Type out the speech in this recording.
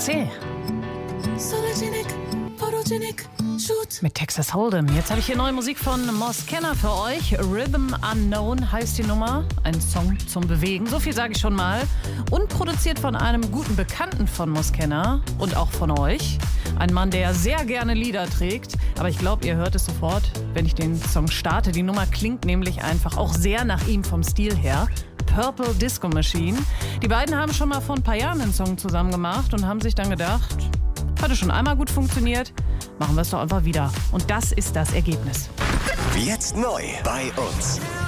Beyoncé. Mit Texas Hold'em. Jetzt habe ich hier neue Musik von Moskenna für euch. Rhythm Unknown heißt die Nummer. Ein Song zum Bewegen. So viel sage ich schon mal. Und produziert von einem guten Bekannten von Moskenna und auch von euch. Ein Mann, der sehr gerne Lieder trägt. Aber ich glaube, ihr hört es sofort, wenn ich den Song starte. Die Nummer klingt nämlich einfach auch sehr nach ihm vom Stil her. Purple Disco Machine. Die beiden haben schon mal vor ein paar Jahren einen Song zusammen gemacht und haben sich dann gedacht, hatte schon einmal gut funktioniert, machen wir es doch einfach wieder. Und das ist das Ergebnis. Jetzt neu bei uns.